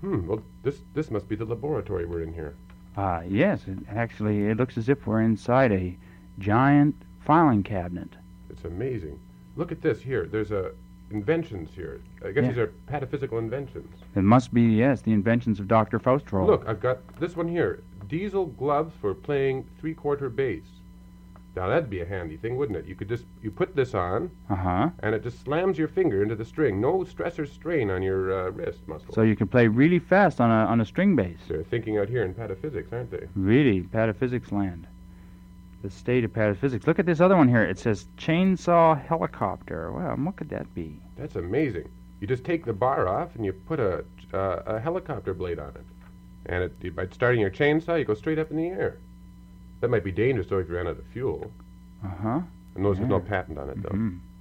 Well, this must be the laboratory we're in here. Yes, it looks as if we're inside a giant filing cabinet. It's amazing. Look at this here. There's inventions here. I guess these are pataphysical inventions. It must be, yes, the inventions of Dr. Faustroll. Look, I've got this one here. Diesel gloves for playing three-quarter bass. Now, that'd be a handy thing, wouldn't it? You put this on, and it just slams your finger into the string. No stress or strain on your wrist muscle. So you can play really fast on a string bass. They're thinking out here in pataphysics, aren't they? Really, pataphysics land. The state of pataphysics. Look at this other one here. It says chainsaw helicopter. Well, what could that be? That's amazing. You just take the bar off and you put a helicopter blade on it. And by starting your chainsaw, you go straight up in the air. That might be dangerous, though, if you ran out of fuel. And there's no patent on it, though.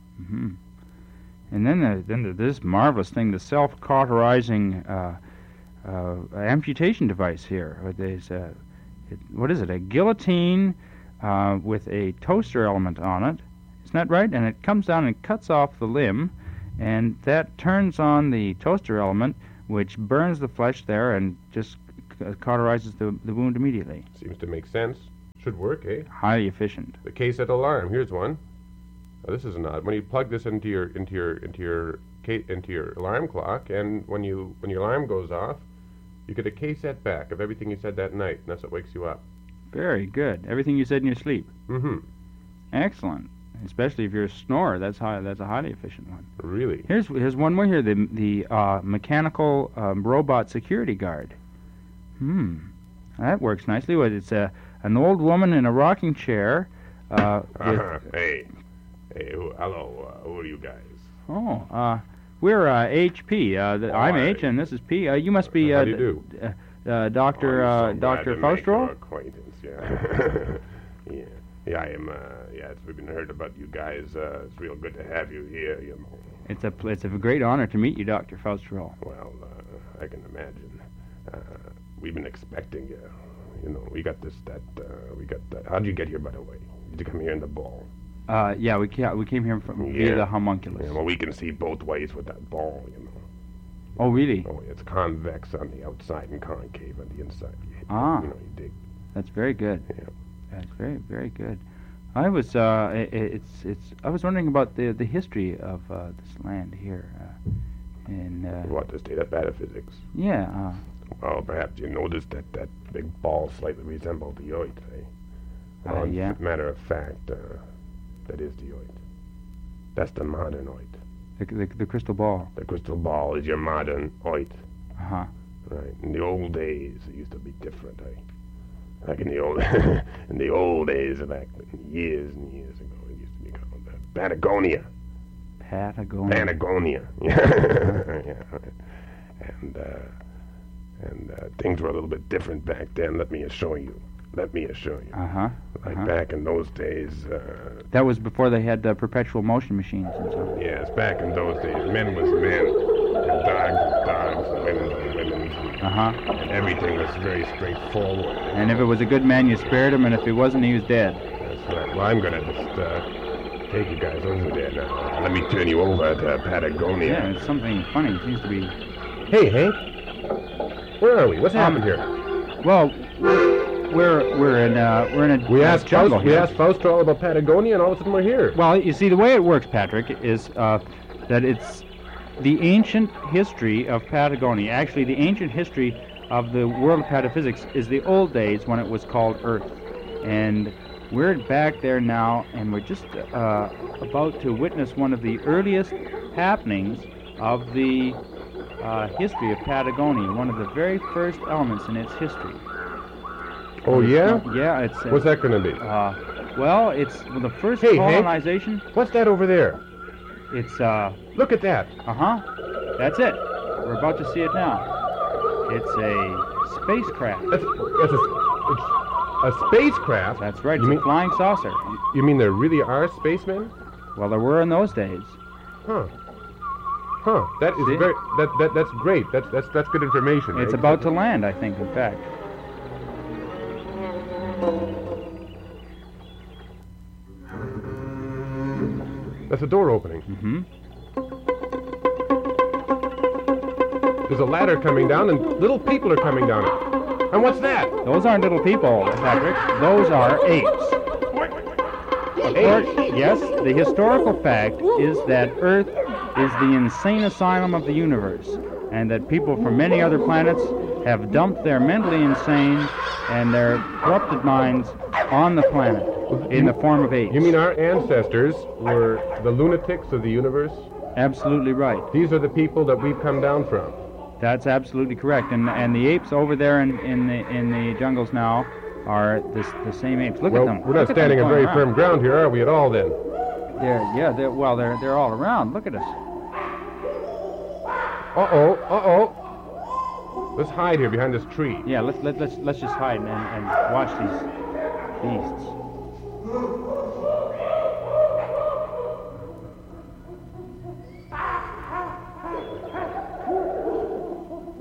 And then this marvelous thing, the self-cauterizing amputation device here. What is it? A guillotine with a toaster element on it. Isn't that right? And it comes down and cuts off the limb, and that turns on the toaster element, which burns the flesh there and just cauterizes the wound immediately. Seems to make sense. Should work, eh? Highly efficient. The KSET alarm. Here's one. Now, this is an odd. When you plug this into your alarm clock, and when your alarm goes off, you get a KSET back of everything you said that night, and that's what wakes you up. Very good. Everything you said in your sleep. Excellent. Especially if you're a snorer, that's a highly efficient one. Really? Here's one more here. The mechanical robot security guard. That works nicely. It's an old woman in a rocking chair. Hey, hello. Who are you guys? We're HP. I'm H, and this is P. You must be. How do you do? Dr. Faustroll? Acquaintance, yeah. Yeah, I am. We've been heard about you guys. It's real good to have you here. You know. It's a great honor to meet you, Dr. Faustroll. Well, I can imagine. We've been expecting you. You know, we got that. How'd you get here, by the way? Did you come here in the ball? Yeah, we came here via the homunculus. Yeah, well, we can see both ways with that ball, you know. Oh, really? Oh, it's convex on the outside and concave on the inside. You dig. That's very good. Yeah. That's very, very good. I was I was wondering about the history of this land here, what, the state of pataphysics? Yeah. Well, perhaps you noticed that big ball slightly resembled the oit, eh? Well, yeah. As a matter of fact, that is the oit. That's the modern oit. The crystal ball. The crystal ball is your modern oit. Right. In the old days, it used to be different, eh? Like in the old days, back years and years ago, it used to be called Patagonia. Patagonia. Yeah. And things were a little bit different back then. Let me assure you. Back in those days. That was before they had perpetual motion machines and so on. Yes, back in those days, men was men, and dogs was dogs, and women was women. And everything was very straightforward. And if it was a good man, you spared him, and if he wasn't, he was dead. That's right. Well, I'm gonna just take you guys over there now. Let me turn you over to Patagonia. Yeah, it's something funny. It seems to be. Hey, Hank. Where are we? What's happened here? Well, we're in a we asked jungle here. We asked Faustroll about Patagonia, and all of a sudden we're here. Well, you see, the way it works, Patrick, is that it's the ancient history of Patagonia. Actually, the ancient history of the world of pataphysics is the old days when it was called Earth. And we're back there now, and we're just about to witness one of the earliest happenings of the history of Patagonia, one of the very first elements in its history. Oh, yeah? Yeah, it's... What's that going to be? Well, it's the first colonization... Hank, what's that over there? It's, Look at that. That's it. We're about to see it now. It's a spacecraft. It's a spacecraft? That's right. It's a flying saucer. You mean there really are spacemen? Well, there were in those days. Huh. That is very... That's great. That's good information. It's about to land, I think, in fact. That's a door opening. There's a ladder coming down, and little people are coming down it. And what's that? Those aren't little people, Patrick. Those are apes. Yes, the historical fact is that Earth is the insane asylum of the universe, and that people from many other planets have dumped their mentally insane and their corrupted minds on the planet in the form of apes. You mean our ancestors were the lunatics of the universe? Absolutely right. These are the people that we've come down from. That's absolutely correct. And the apes over there in the jungles now are the same apes. Look at them. We're not standing on very firm ground here, are we at all then? They're all around. Look at us. Uh-oh. Let's hide here behind this tree. Yeah, let's just hide and watch these beasts.